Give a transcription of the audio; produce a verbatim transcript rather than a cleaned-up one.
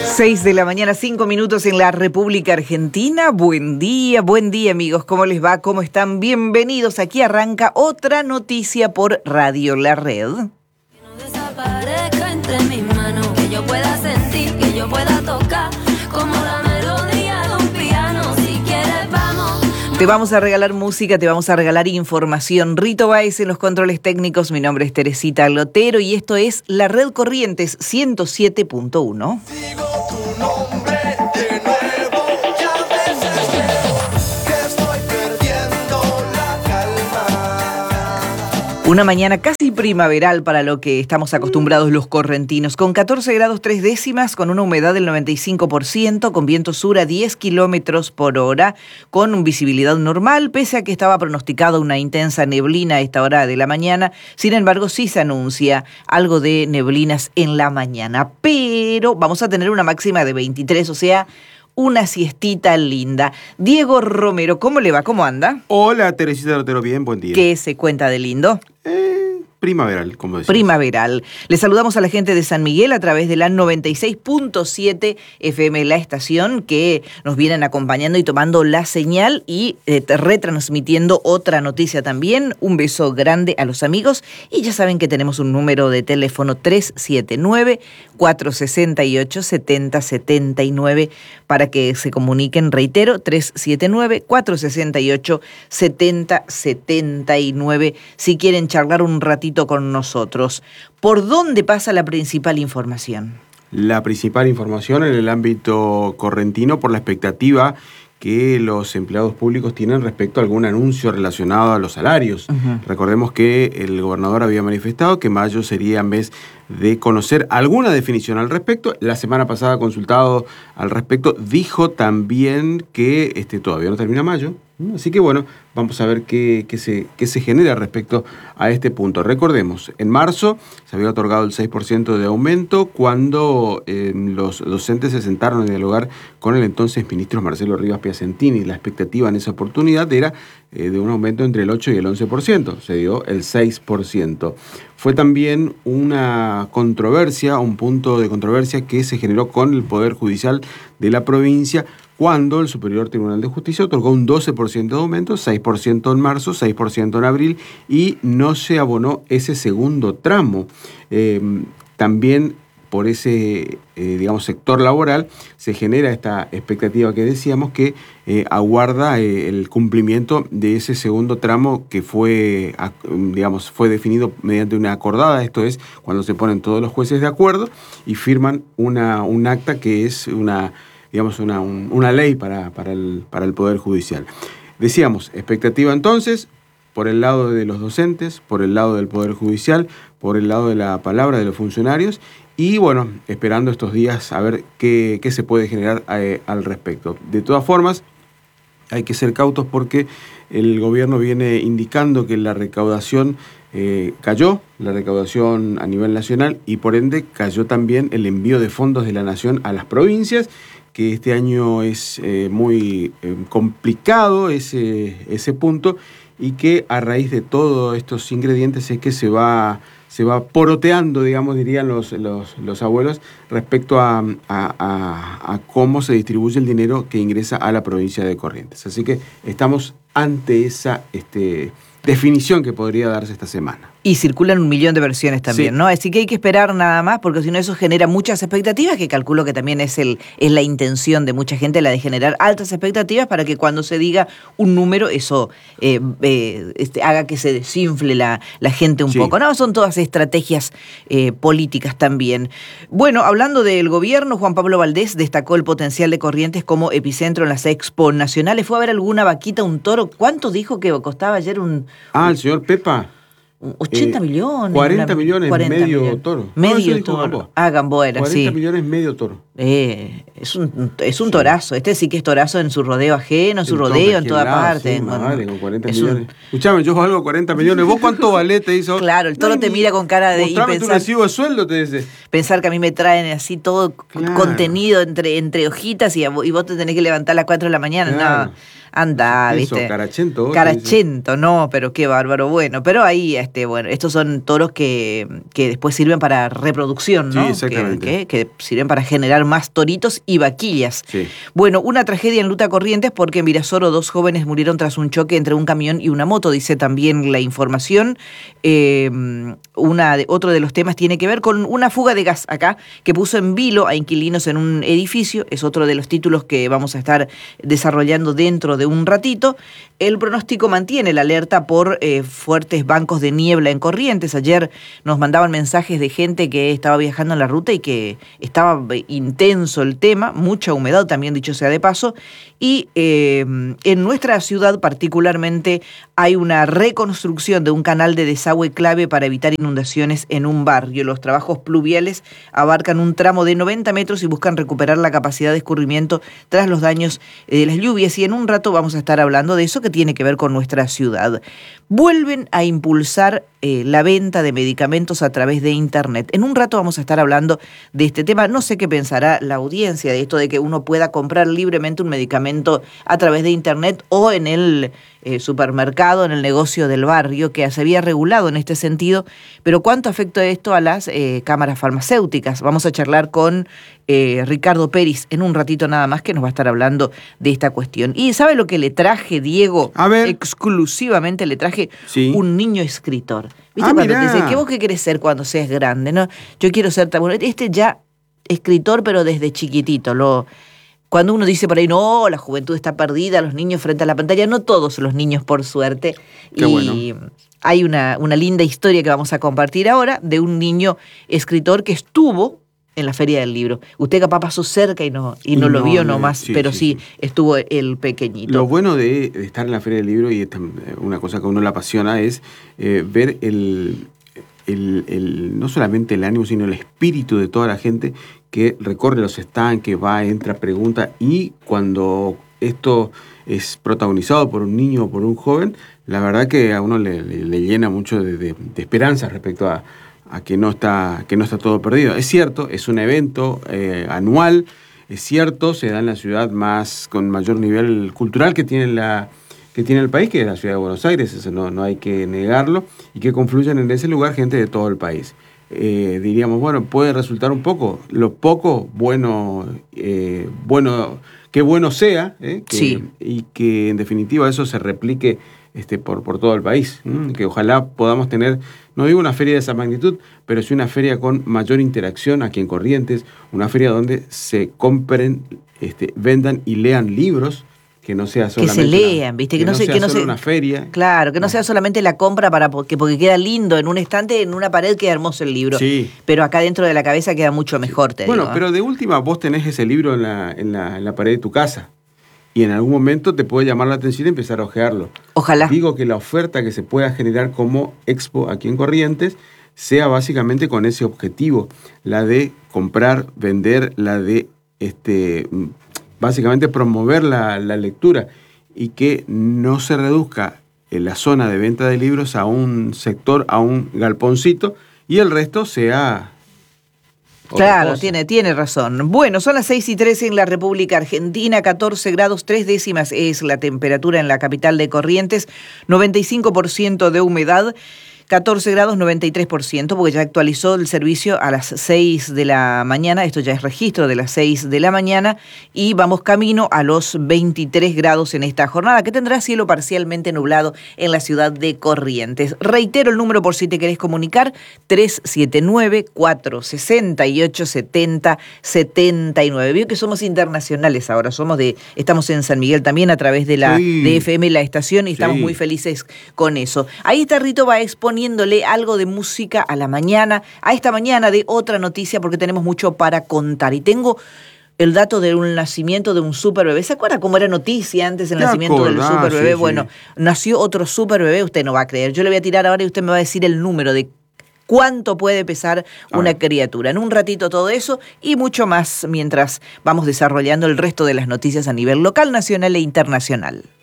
Seis de la mañana, cinco minutos en la República Argentina. Buen día, buen día amigos. ¿Cómo les va? ¿Cómo están? Bienvenidos. Aquí arranca otra noticia por Radio La Red. Que no desaparezca entre mis manos, que yo pueda sentir, que yo pueda tocar, como la melodía de un piano. Si quieres vamos. Te vamos a regalar música, te vamos a regalar información. Rito Báez en los controles técnicos. Mi nombre es Teresita Lotero y esto es La Red Corrientes ciento siete punto uno. Digo tu nombre de nuevo, ya veces creo que estoy perdiendo la calma. Una mañana casi primaveral para lo que estamos acostumbrados los correntinos, con catorce grados tres décimas, con una humedad del noventa y cinco por ciento, con viento sur a diez kilómetros por hora, con visibilidad normal, pese a que estaba pronosticada una intensa neblina a esta hora de la mañana. Sin embargo, sí se anuncia algo de neblinas en la mañana, pero vamos a tener una máxima de veintitrés, o sea, una siestita linda. Diego Romero, ¿cómo le va? ¿Cómo anda? Hola, Teresita Lotero, bien, buen día. ¿Qué se cuenta de lindo? Eh, primaveral, como decís. Primaveral. Le saludamos a la gente de San Miguel a través de la noventa y seis punto siete F M, la estación, que nos vienen acompañando y tomando la señal y eh, retransmitiendo otra noticia también. Un beso grande a los amigos y ya saben que tenemos un número de teléfono tres siete nueve, cuatro seis ocho, siete cero siete nueve para que se comuniquen. Reitero, tres siete nueve, cuatro seis ocho, siete cero siete nueve si quieren charlar un ratito con nosotros. ¿Por dónde pasa la principal información? La principal información en el ámbito correntino por la expectativa que los empleados públicos tienen respecto a algún anuncio relacionado a los salarios. Uh-huh. Recordemos que el gobernador había manifestado que mayo sería en vez de conocer alguna definición al respecto. La semana pasada consultado al respecto, dijo también que este, todavía no termina mayo. Así que bueno, vamos a ver qué, qué, se, qué se genera respecto a este punto. Recordemos, en marzo se había otorgado el seis por ciento de aumento cuando eh, los docentes se sentaron a dialogar con el entonces ministro Marcelo Rivas Piacentini. La expectativa en esa oportunidad era eh, de un aumento entre el ocho y el once por ciento. Se dio el seis por ciento. Fue también una controversia, un punto de controversia que se generó con el Poder Judicial de la provincia, cuando el Superior Tribunal de Justicia otorgó un doce por ciento de aumento, seis por ciento en marzo, seis por ciento en abril, y no se abonó ese segundo tramo. Eh, también por ese, eh, digamos, sector laboral se genera esta expectativa que decíamos que eh, aguarda eh, el cumplimiento de ese segundo tramo que fue, digamos, fue definido mediante una acordada. Esto es cuando se ponen todos los jueces de acuerdo y firman una, un acta que es una... digamos, una, un, una ley para, para, el, para el Poder Judicial. Decíamos, expectativa entonces, por el lado de los docentes, por el lado del Poder Judicial, por el lado de la palabra de los funcionarios, y bueno, esperando estos días a ver qué, qué se puede generar eh, al respecto. De todas formas, hay que ser cautos porque el gobierno viene indicando que la recaudación eh, cayó, la recaudación a nivel nacional, y por ende cayó también el envío de fondos de la nación a las provincias, que este año es eh, muy eh, complicado ese, ese punto, y que a raíz de todos estos ingredientes es que se va, se va poroteando, digamos, dirían los, los, los abuelos, respecto a, a, a, a cómo se distribuye el dinero que ingresa a la provincia de Corrientes. Así que estamos ante esa este, definición que podría darse esta semana. Y circulan un millón de versiones también, sí, ¿no? Así que hay que esperar nada más, porque si no eso genera muchas expectativas, que calculo que también es, el, es la intención de mucha gente, la de generar altas expectativas para que cuando se diga un número, eso eh, eh, este, haga que se desinfle la, la gente un sí. poco. No, son todas estrategias eh, políticas también. Bueno, hablando del gobierno, Juan Pablo Valdés destacó el potencial de Corrientes como epicentro en las Expo Nacionales. ¿Fue a ver alguna vaquita, un toro? ¿Cuánto dijo que costaba ayer un...? Ah, el señor Pepa. ochenta eh, millones. cuarenta millones, cuarenta medio millones. Toro. Medio no, toro. Ah, Gamboa era, sí. cuarenta millones, medio toro. Eh, es un, es un sí. torazo. Este sí que es torazo en su rodeo ajeno, en su el rodeo, en toda lado, parte. Sí, bueno, vale, con cuarenta millones. Un... Escuchame, yo valgo cuarenta millones. ¿Vos cuánto valés? Te hizo. Claro, el toro no, te mira con cara de. Mostrame tu recibo de sueldo, te dice. Pensar que a mí me traen así todo claro. contenido entre, entre hojitas y, a, y vos te tenés que levantar a las cuatro de la mañana. Claro. No. Anda, Eso, ¿viste? Carachento. vos Carachento, no, pero qué bárbaro. Bueno, pero ahí, este, bueno, estos son toros que, que después sirven para reproducción, ¿no? Sí, exactamente. Que, que, que sirven para generar más toritos y vaquillas. Sí. Bueno, una tragedia en Luta Corrientes porque en Virasoro dos jóvenes murieron tras un choque entre un camión y una moto, dice también la información. Eh, una de, otro de los temas tiene que ver con una fuga de gas acá que puso en vilo a inquilinos en un edificio. Es otro de los títulos que vamos a estar desarrollando dentro de un ratito. El pronóstico mantiene la alerta por eh, fuertes bancos de niebla en Corrientes. Ayer nos mandaban mensajes de gente que estaba viajando en la ruta y que estaba intenso el tema, mucha humedad también, dicho sea de paso. Y eh, en nuestra ciudad particularmente hay una reconstrucción de un canal de desagüe clave para evitar inundaciones en un barrio. Los trabajos pluviales abarcan un tramo de noventa metros y buscan recuperar la capacidad de escurrimiento tras los daños de las lluvias. Y en un rato vamos a estar hablando de eso que tiene que ver con nuestra ciudad. Vuelven a impulsar eh, la venta de medicamentos a través de Internet. En un rato vamos a estar hablando de este tema. No sé qué pensará la audiencia de esto de que uno pueda comprar libremente un medicamento a través de Internet o en el eh, supermercado, en el negocio del barrio, que se había regulado en este sentido. Pero ¿cuánto afecta esto a las eh, cámaras farmacéuticas? Vamos a charlar con eh, Ricardo Peris en un ratito nada más, que nos va a estar hablando de esta cuestión. ¿Y sabe lo que le traje, Diego? A ver. Exclusivamente le traje Sí. un niño escritor. ¿Viste Ah, cuando te mirá. dice, ¿qué vos qué querés ser cuando seas grande? ¿No? Yo quiero ser tan bueno. Este ya escritor, pero desde chiquitito. Lo, cuando uno dice por ahí, no, la juventud está perdida, los niños frente a la pantalla, no todos los niños, por suerte. Qué y bueno. hay una, una linda historia que vamos a compartir ahora de un niño escritor que estuvo en la Feria del Libro. Usted capaz pasó cerca y no, y no, Y lo no, vio no, nomás, sí, pero sí, sí, sí. estuvo el pequeñito. Lo bueno de, de estar en la Feria del Libro, y esta, una cosa que a uno le apasiona, es eh, ver el, el, el, no solamente el ánimo, sino el espíritu de toda la gente que recorre los stands, que va, entra, pregunta, y cuando esto es protagonizado por un niño o por un joven, la verdad que a uno le, le, le llena mucho de, de, de esperanza respecto a, a que no está, que no está todo perdido. Es cierto, es un evento eh, anual, es cierto, se da en la ciudad más con mayor nivel cultural que tiene la que tiene el país, que es la ciudad de Buenos Aires, eso no, no hay que negarlo, y que confluyen en ese lugar gente de todo el país. Eh, diríamos, bueno, puede resultar un poco, lo poco bueno, eh, bueno, que bueno sea, eh, que, Sí. y que en definitiva eso se replique este, por, por todo el país, ¿m? Que ojalá podamos tener, no digo una feria de esa magnitud, pero sí una feria con mayor interacción aquí en Corrientes, una feria donde se compren, este, vendan y lean libros, que no sea Que solamente se una- lean, ¿viste? Que, no, se, sea que no solo se- una feria. Claro, que no sea solamente la compra para porque, porque queda lindo en un estante, en una pared queda hermoso el libro. Sí. Pero acá dentro de la cabeza queda mucho mejor, te Bueno, digo. ¿eh? pero de última vos tenés ese libro en la, en, la, en la pared de tu casa y en algún momento te puede llamar la atención y empezar a hojearlo. Ojalá. Digo que la oferta que se pueda generar como expo aquí en Corrientes sea básicamente con ese objetivo, la de comprar, vender, la de este, básicamente promover la, la lectura y que no se reduzca en la zona de venta de libros a un sector, a un galponcito y el resto sea... otra Claro, cosa. tiene, tiene razón. Bueno, son las seis y trece en la República Argentina, catorce grados tres décimas es la temperatura en la capital de Corrientes, noventa y cinco por ciento de humedad, catorce grados noventa y tres por ciento, porque ya actualizó el servicio a las seis de la mañana, esto ya es registro de las seis de la mañana, y vamos camino a los veintitrés grados en esta jornada, que tendrá cielo parcialmente nublado en la ciudad de Corrientes. Reitero el número por si te querés comunicar, tres siete nueve, cuatro seis ocho, siete cero siete nueve. Veo que somos internacionales ahora, somos de, estamos en San Miguel también a través de la Sí. de F M La Estación y estamos Sí. muy felices con eso. Ahí está Rito va exponiéndole algo de música a la mañana, a esta mañana de otra noticia, porque tenemos mucho para contar. Y tengo el dato de un nacimiento de un super bebé. ¿Se acuerda cómo era noticia antes el Me nacimiento del acordás, super bebé? sí, sí. Bueno, nació otro super bebé, usted no va a creer. Yo le voy a tirar ahora y usted me va a decir el número de cuánto puede pesar A una ver. criatura. En un ratito todo eso y mucho más mientras vamos desarrollando el resto de las noticias a nivel local, nacional e internacional.